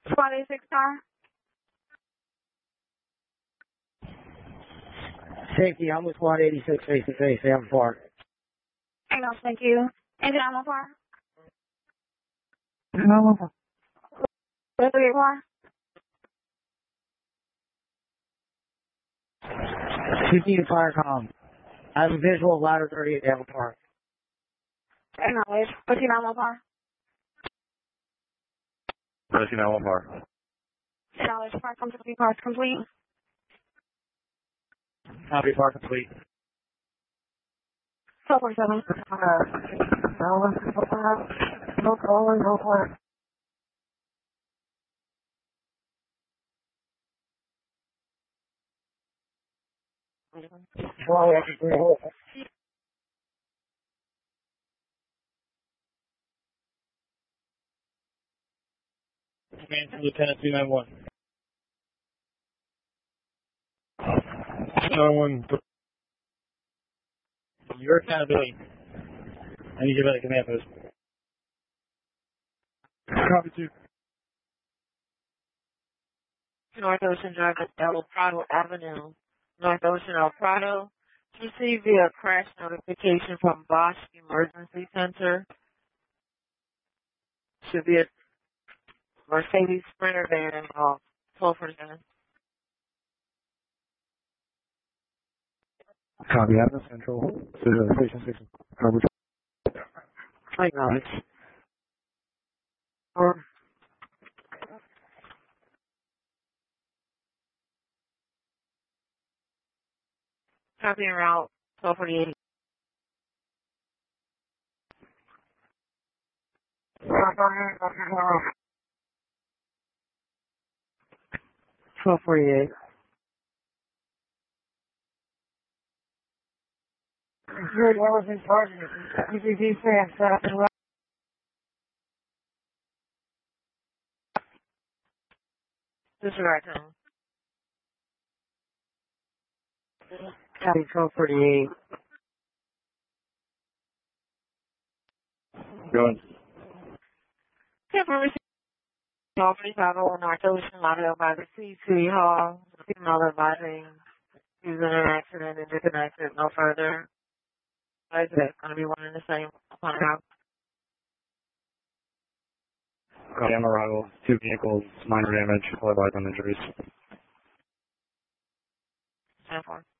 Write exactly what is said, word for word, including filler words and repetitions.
Squad eighty-six car. Safety, I'm with Squad eighty-six face to face, Sam Park. Hang on, thank you. Engine ammo car. No. Three car. fifteen fire com. I have a visual of ladder thirty-eight Sam Park. Hang on, wait. fifteen ammo car. fifteen ammo car. Salvage park comes to three cars complete. Copy, park complete. four forty-seven. No calling, no plan. Command to Lieutenant two nine one. two nine one. Your accountability. I need you by the command post. Copy two. North Ocean Drive at El Prado Avenue, North Ocean El Prado. Received via crash notification from Bosch Emergency Center. Should be a Mercedes Sprinter van involved. twelve forty-seven. Copy, Avenue Central. Station station. Coverage. Acknowledge. Or copy en route twelve forty-eight. twelve forty-eight. Good, what was in charge of it? P C C fans, set up and run. Disregard tone. Copy twelve forty-eight. Going. Temporary twelve forty-five over North Ocean, Lauderdale by the Sea, City Hall. Female advising she's in an accident and disconnected no further. It's going to be one and the same upon house. Copy, on arrival. Two vehicles, minor damage, otherwise on injuries. ten four.